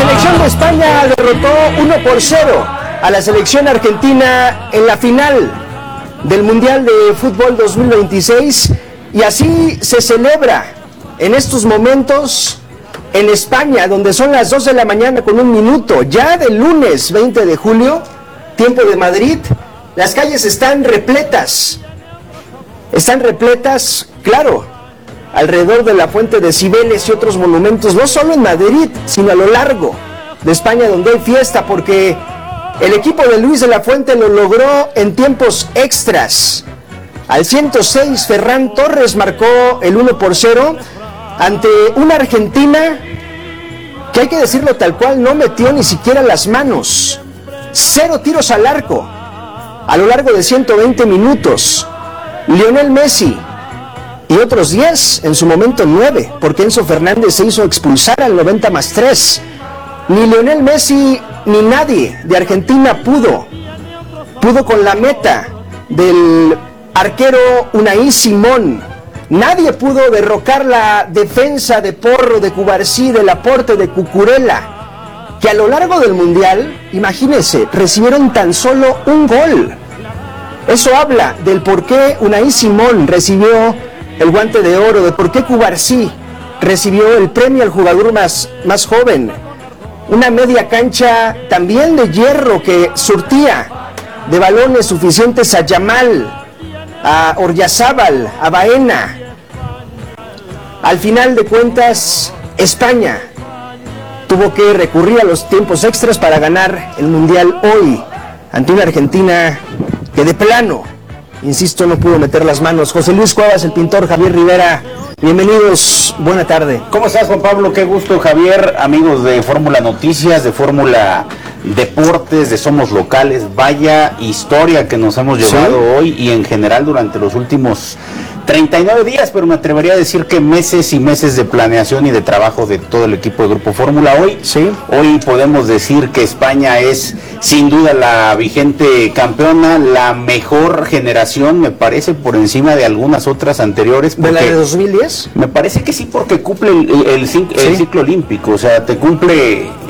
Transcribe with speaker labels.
Speaker 1: selección de España derrotó 1-0 a la selección argentina en la final del Mundial de Fútbol 2026 y así se celebra en estos momentos en España, donde son las 2 de la mañana con 1 minuto, ya del lunes 20 de julio, tiempo de Madrid. Las calles están repletas, claro, alrededor de la Fuente de Cibeles y otros monumentos, no solo en Madrid, sino a lo largo de España, donde hay fiesta, porque el equipo de Luis de la Fuente lo logró en tiempos extras. Al 106, Ferran Torres marcó el 1-0 ante una Argentina que, hay que decirlo tal cual, no metió ni siquiera las manos. 0 tiros al arco a lo largo de 120 minutos. Lionel Messi y otros 10, en su momento 9, porque Enzo Fernández se hizo expulsar al 90+3. Ni Lionel Messi ni nadie de Argentina pudo con la meta del arquero Unai Simón. Nadie pudo derrocar la defensa de Porro, de Cubarsí, de Laporte, de Cucurella, que a lo largo del Mundial, imagínense, recibieron tan solo un gol. Eso habla del por qué Unai Simón recibió el Guante de Oro, de por qué Cubarsí recibió el premio al jugador más joven. Una media cancha también de hierro que surtía de balones suficientes a Yamal, a Oryazábal, a Baena. Al final de cuentas, España tuvo que recurrir a los tiempos extras para ganar el Mundial hoy ante una Argentina que de plano, insisto, no pudo meter las manos. José Luis Cuevas, el pintor, Javier Rivera, bienvenidos, buena tarde.
Speaker 2: ¿Cómo estás, Juan Pablo? Qué gusto, Javier, amigos de Fórmula Noticias, de Fórmula Deportes, de Somos Locales. Vaya historia que nos hemos llevado hoy y en general durante los últimos 39 días, pero me atrevería a decir que meses y meses de planeación y de trabajo de todo el equipo de Grupo Fórmula. Hoy podemos decir que España es sin duda la vigente campeona, la mejor generación, me parece, por encima de algunas otras anteriores.
Speaker 1: ¿De la de 2010?
Speaker 2: Me parece que sí, porque cumple el ciclo olímpico, o sea, te cumple